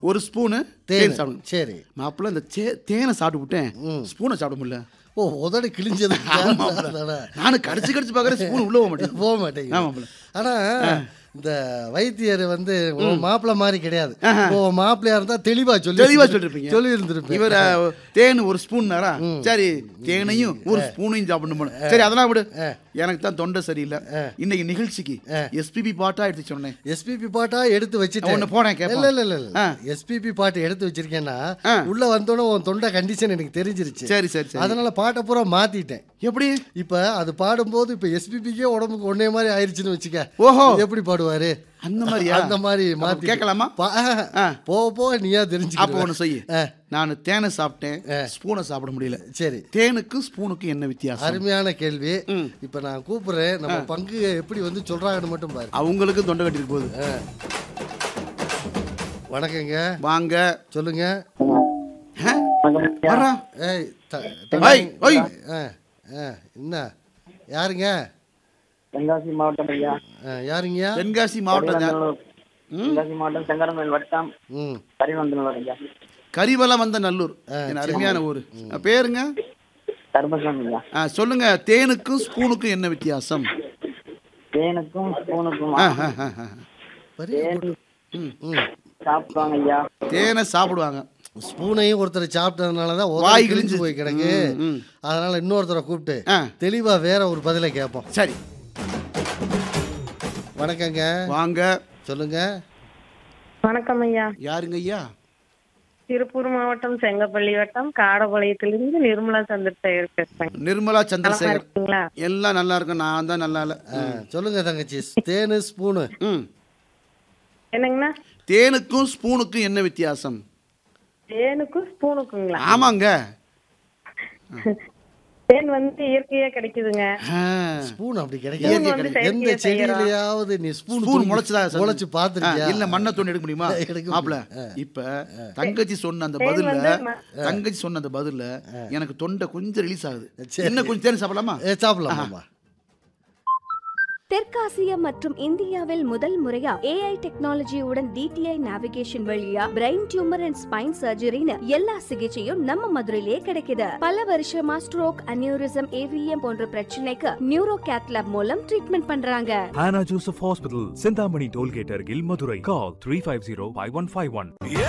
ஒரு ஸ்பூனு தேன் சாப்பிடணும். சரி மாப்பிள்ள இந்த தேனை சாப்பிட்டு விட்டேன், ஸ்பூனை சாப்பிட முடியல. ஓ உதடு கிழிஞ்சது. நானும் கடிச்சு கடிச்சு பார்க்குறேன், ஸ்பூன் உள்ள போக மாட்டேன். மாட்டேங்க. ஆனா இந்த வைத்தியர் வந்து மாப்பிள்ள மாதிரி கிடையாது. மாப்பிள்ளையா இருந்தா தெளிவா சொல்லிருப்பீங்க. சொல்லி இருந்திருப்பீங்க. இவர் தேன் ஒரு ஸ்பூன் சரி, தேனையும் ஒரு ஸ்பூனையும் சாப்பிடணும். சரி அதெல்லாம் விடு, எனக்கு தான் தொண்டை சரியில்லை. இன்னைக்கு நிகழ்ச்சிக்கு எஸ்பிபி பாட்டா எடுத்து சொன்னேன். எஸ்பிபி பாட்டா எடுத்து வச்சுட்டு ஒன்னு போனேன். இல்ல எஸ்பிபி பாட்டு எடுத்து வச்சிருக்கேன்னா உள்ள வந்தோடனே உன் தொண்டை கண்டிஷன் எனக்கு தெரிஞ்சிருச்சு. சரி சரி, அதனால பாட்டை பூரா மாத்திட்டேன். எப்படி இப்ப அது பாடும்போது இப்ப எஸ்பிபிக்கே உடம்புக்கு ஒன்னே மாதிரி ஆயிடுச்சுன்னு வச்சுக்க. ஓஹோ, எப்படி பாடுவாரு அந்த மாதிரி அந்த மாதிரி மாத்தி கேட்கலாமா? போக போக நீயா தெரிஞ்சு. அப்போ ஒன்று செய்ய, நான் தேனை சாப்பிட்டேன், ஸ்பூனை சாப்பிட முடியல. சரி, தேனுக்கு ஸ்பூனுக்கு என்ன வித்தியாசம்? அருமையான கேள்வி. இப்ப நான் கூப்பிடுறேன், நம்ம பங்கு எப்படி வந்து சொல்றாங்கன்னு மட்டும் பாரு. அவங்களுக்கு தொண்டை கட்டிருக்கு போகுது. வணக்கங்க. வாங்க சொல்லுங்க. என்ன யாருங்க? தென்காசி மாவட்டம் ஐயா. யாருங்க? தென்காசி மாவட்டம். தென்காசி மாவட்டம் செங்கரமேல் வட்டம் கரிவந்தநல்லூர் ஐயா. கரிவலவந்தநல்லூர் அருமையான ஊர். பேருங்க? தர்மசாமி ஐயா. சொல்லுங்க, தேனுக்கும் ஸ்பூனுக்கும் என்ன வித்தியாசம்? தேனுக்கும் ஸ்பூனுக்கும் சாப்பிடுவாங்க ஐயா. தேனை சாப்பிடுவாங்க, ஸ்பூனையும் ஒருத்தர் சாப்பிட்டதுனாலதான் வாய் கிழிஞ்சு போய் கிடக்கு. அதனால இன்னொருத்தரை கூப்பிட்டு தெளிவா வேற ஒரு பதிலை கேட்போம். சரி, வணக்கங்க. வாங்க, சொல்லுங்க. வணக்கம் ஐயா. யாருங்க ஐயா? திருப்பூர் மாவட்டம் செங்கப்பள்ளி வட்டம் காடபாளையத்திலிருந்து நிர்மலா சந்திரசேகர் பேசுறேன். நிர்மலா சந்திரசேகர், இருக்கீங்களா? எல்லாம் நல்லா இருக்கும், நான் தான் நல்லா இல்ல. சொல்லுங்க தங்கச்சி, தேனு ஸ்பூனு என்னங்கண்ணா? தேனுக்கும் ஸ்பூனுக்கும் என்ன வித்தியாசம்? தேனுக்கும் ஸ்பூனுக்குங்களா? ஆமாங்க, தேன் வந்து இயற்கையா கிடைக்குதுங்க. ஸ்பூன் அப்படி கிடைக்காது. எந்த செடியிலயாவது நீ ஸ்பூன் முளைச்சு பாத்துருக்கியா? இல்ல மண்ணை தோண்டி எடுக்க முடியுமா? மாப்ள இப்ப தங்கச்சி சொன்ன அந்த பதில்ல எனக்கு தொண்டை கொஞ்சம் ரிலீஸ் ஆகுது. என்ன கொஞ்சம் தேன் சாப்பிடலாமா? சாப்பிடலாமா? தெற்காசியா மற்றும் இந்தியாவில் முதல் முறையா AI டெக்னாலஜியுடன் DTI நேவிகேஷன் வழியா பிரெயின் டியூமர் அண்ட் ஸ்பைன் சர்ஜரின்னு எல்லா சிகிச்சையும் நம்ம மதுரையிலே கிடைக்குது. பல வருஷமா ஸ்ட்ரோக், அனியூரிசம், AVM போன்ற பிரச்சனைக்கு நியூரோ கேத்லாப் மூலம் ட்ரீட்மெண்ட் பண்றாங்க. Hannah Joseph Hospital, Sindhamani Tollgate அருகில் மதுரை. Call 350-5151.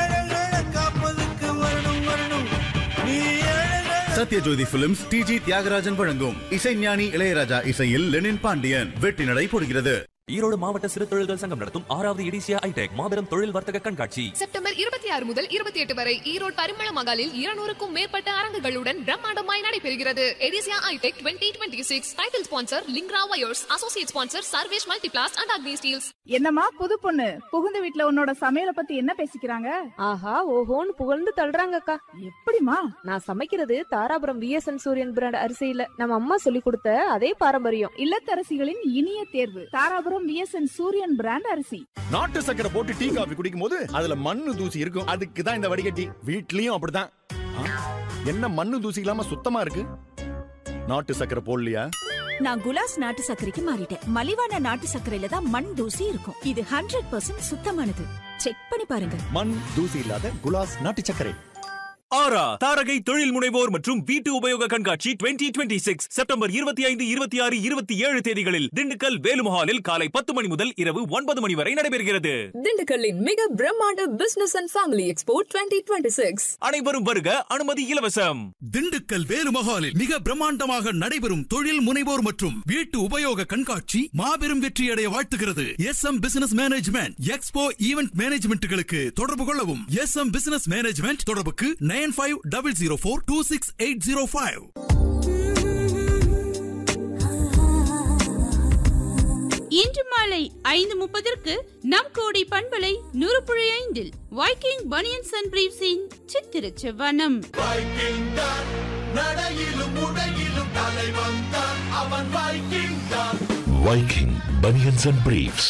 சத்யஜோதி பிலிம்ஸ் டிஜி தியாகராஜன் வழங்கும் இசைஞானி இளையராஜா இசையில் லெனின் பாண்டியன் வெற்றி நடை போடுகிறது. ஈரோடு மாவட்ட சிறு தொழில்கள் சங்கம் நடத்தும் 6வது எடிசியா ஐடெக் மாபெரும் தொழில் வர்த்தக கண்காட்சி செப்டம்பர் 26 முதல் 28 வரை ஈரோடு பரிமள மகாலில் 200க்கும் மேற்பட்ட அரங்குகளுடன் பிரம்மாண்டமாய் நடைபெறுகிறது. எடிசியா ஐடெக் 2026 title sponsor லிங்க்ரா wires, associate sponsor Sarvesh Multiplast and Agni Steeles. என்னம்மா புது பொண்ணு, புகுந்த வீட்ல உன்னோட சமையலை பத்தி என்ன பேசிக்கிறாங்க? ஆஹா ஓஹோன்னு புகழ்ந்து தள்ளுறாங்கக்கா. எப்படிமா? நான் சமைக்கிறது தாராபுரம் VSN சூரியன் பிராண்ட் அரிசியில நம்ம அம்மா சொல்லி கொடுத்த அதே பாரம்பரியம். இல்லத்தரசிகளின் இனிய தேர்வு தாராபுரம் VSN சூரியன் பிராண்ட் அரிசி. நாட்டு சக்கரை போட்டு டீ காபி குடிக்கும் போது அதுல மண்ணு தூசி இருக்கும். அதுக்கு தான் இந்த வடிகட்டி. வீட்லயும் அப்படிதான். என்ன மண்ணு தூசி இல்லாம சுத்தமா இருக்கு? நாட்டு சக்கரை போடலையா? நான் குலாஸ் நாட்டு சர்க்கரைக்கு மாறிட்டேன். மலிவான நாட்டு சர்க்கரையில தான் மண் தூசி இருக்கும். இது 100% சுத்தமானது. செக் பண்ணி பாருங்க. மண் தூசி இல்லாத குலாஸ் நாட்டு சர்க்கரை. ஆரா தாரகை தொழில் முனைவோர் மற்றும் வீட்டு உபயோக கண்காட்சி 2026 செப்டம்பர் 25, 26, 27 தேதிகளில் திண்டுக்கல் வேலுமஹாலில் காலை 10 மணி முதல் இரவு 9 மணி வரை நடைபெறுகிறது. திண்டுக்கல்லின் மிக பிரம்மாண்ட பிசினஸ் அண்ட் ஃபேமிலி எக்ஸ்போ 2026. அனைவரும் வருக, அனுமதி இலவசம். திண்டுக்கல் வேலுமஹாலில் மிக பிரம்மாண்டமாக நடைபெறும் தொழில் முனைவோர் மற்றும் வீட்டு உபயோக கண்காட்சி மாபெரும் வெற்றியடைய வாழ்த்துகிறது. SM business management expo event மேனேஜ்மெண்ட்களுக்கு தொடர்பு கொள்ளவும். SM பிசினஸ் மேனேஜ்மெண்ட் தொடர்புக்கு 9500426805. இன்று மாலை 5:30 நம் கோடி பண்பலை 100.5 வைக்கிங் பனியன்ஸ் அண்ட் பிரீவ்ஸின் சித்திர செவ்வனம். Viking banians and briefs.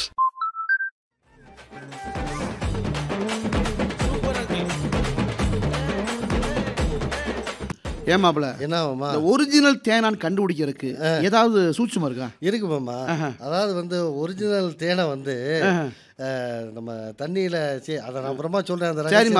ஏமாப்ல என்ன ஒரிஜினல் தேனான் கண்டுபிடிக்கிறதுக்கு ஏதாவது சூட்சுமம் இருக்கா? இருக்கு மாமா. அதாவது வந்து ஒரிஜினல் தேனை வந்து நம்ம தண்ணியில அதை நான் அப்புறமா சொல்றேன்.